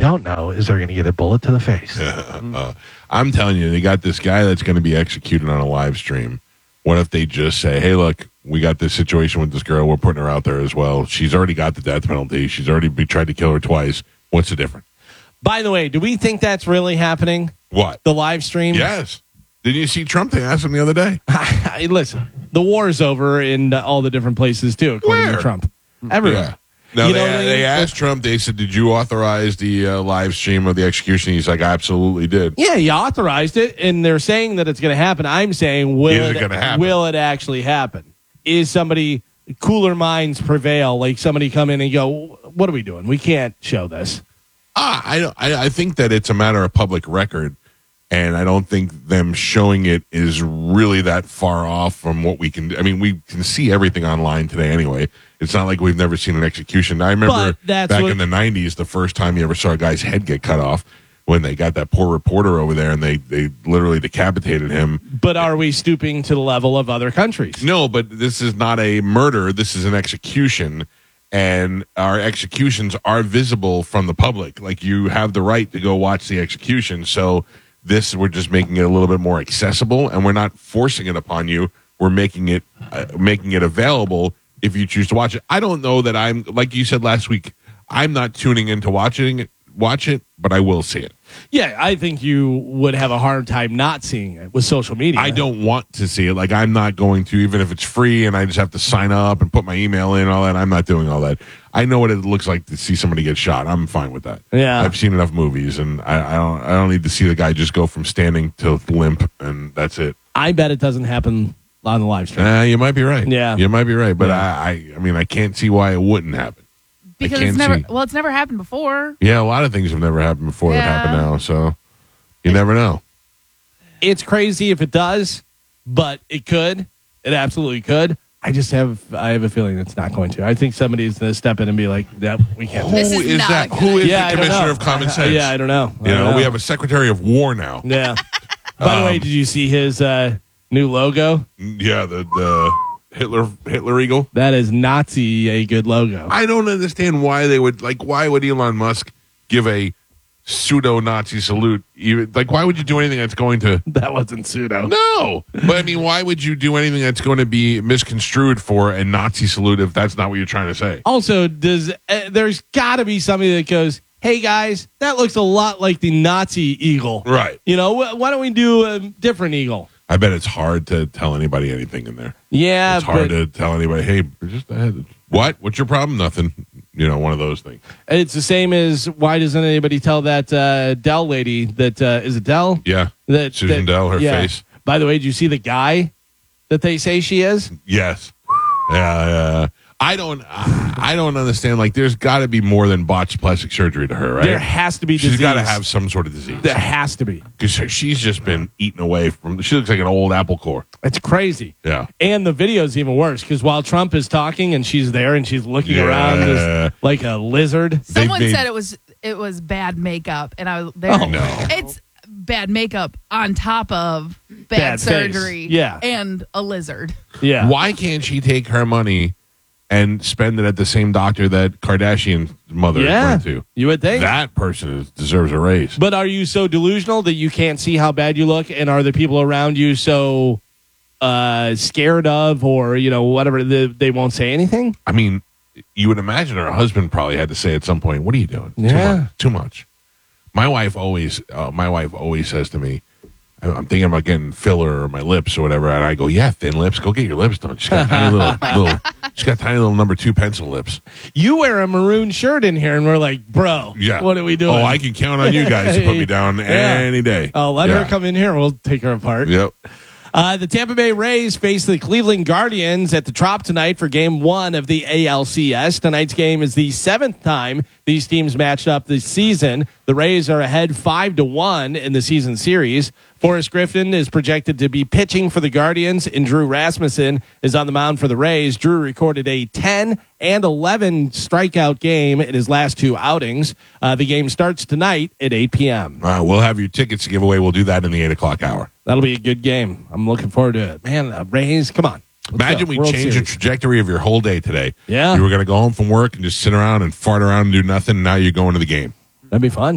don't know is they're going to get a bullet to the face. I'm telling you, they got this guy that's going to be executed on a live stream. What if they just say, hey, look, we got this situation with this girl. We're putting her out there as well. She's already got the death penalty. She's already tried to kill her twice. What's the difference? By the way, do we think that's really happening? What? The live stream? Yes. Didn't you see Trump? They asked him the other day. Listen, the war's over in all the different places, too, according to Trump. Everywhere. Yeah. No, they asked Trump, they said, did you authorize the live stream of the execution? He's like, I absolutely did. Yeah, he authorized it, and they're saying that it's going to happen. I'm saying, will it actually happen? Is somebody, cooler minds prevail, like somebody come in and go, what are we doing? We can't show this. I think that it's a matter of public record, and I don't think them showing it is really that far off from what we can. I mean, we can see everything online today anyway. It's not like we've never seen an execution. I remember back in the 90s, the first time you ever saw a guy's head get cut off when they got that poor reporter over there and they literally decapitated him. But are we stooping to the level of other countries? No, but this is not a murder. This is an execution. And our executions are visible from the public. Like, you have the right to go watch the execution. So we're just making it a little bit more accessible, and we're not forcing it upon you. We're making it available if you choose to watch it. I don't know that I'm, like you said last week, I'm not tuning in to watch it, but I will see it. Yeah, I think you would have a hard time not seeing it with social media. I don't want to see it. Like, I'm not going to, even if it's free and I just have to sign up and put my email in and all that. I'm not doing all that. I know what it looks like to see somebody get shot. I'm fine with that. Yeah. I've seen enough movies, and I don't need to see the guy just go from standing to limp, and that's it. I bet it doesn't happen on the live stream. You might be right. Yeah. You might be right. But yeah. I mean, I can't see why it wouldn't happen. Because it's never happened before. Yeah, a lot of things have never happened before that happen now, so you never know. It's crazy if it does, but it could. It absolutely could. I have a feeling it's not going to. I think somebody's going to step in and be like, "Yep, we can't." Who is that? Who is the commissioner of common sense? I don't know. We have a secretary of war now. Yeah. By the way, did you see his new logo? Yeah, the Hitler eagle. That is Nazi a good logo. I don't understand why they would why would Elon Musk give a pseudo-Nazi salute? Even why would you do anything that's going to? That wasn't pseudo. No, but I mean, why would you do anything that's going to be misconstrued for a Nazi salute if that's not what you're trying to say? Also, there's got to be somebody that goes, "Hey guys, that looks a lot like the Nazi eagle." Right. Why don't we do a different eagle? I bet it's hard to tell anybody anything in there. Yeah, it's hard to tell anybody, hey, just ahead. What? What's your problem? Nothing. One of those things. It's the same as, why doesn't anybody tell that Dell lady that, is it Dell? Yeah. Susan Dell, her face. By the way, did you see the guy that they say she is? Yes. Yeah. I don't understand. There's got to be more than botched plastic surgery to her, right? There has to be disease. She's got to have some sort of disease. There has to be. Because she's just been eaten away from. She looks like an old apple core. It's crazy. Yeah. And the video's even worse, because while Trump is talking and she's there and she's looking around just like a lizard. Someone said it was bad makeup, and I was there. Oh no! It's bad makeup on top of bad surgery. Yeah. And a lizard. Yeah. Why can't she take her money and spend it at the same doctor that Kardashian's mother went to? You would think. That person deserves a raise. But are you so delusional that you can't see how bad you look? And are the people around you so scared of, or, whatever, they won't say anything? I mean, you would imagine her husband probably had to say at some point, what are you doing? Yeah. Too much. My wife always says to me, I'm thinking about getting filler or my lips or whatever, and I go, yeah, thin lips. Go get your lips done. She's got tiny little number 2 pencil lips. You wear a maroon shirt in here, and we're like, bro, what are we doing? Oh, I can count on you guys to put me down any day. Oh, let her come in here. We'll take her apart. Yep. The Tampa Bay Rays face the Cleveland Guardians at the Trop tonight for Game 1 of the ALCS. Tonight's game is the 7th time these teams matched up this season. The Rays are ahead 5-1 in the season series. Forrest Griffin is projected to be pitching for the Guardians, and Drew Rasmussen is on the mound for the Rays. Drew recorded a 10 and 11 strikeout game in his last 2 outings. The game starts tonight at 8 p.m. We'll have your tickets to give away. We'll do that in the 8 o'clock hour. That'll be a good game. I'm looking forward to it. Man, Rays, come on. Imagine we change the trajectory of your whole day today. Yeah. You were going to go home from work and just sit around and fart around and do nothing. Now you're going to the game. That'd be fun.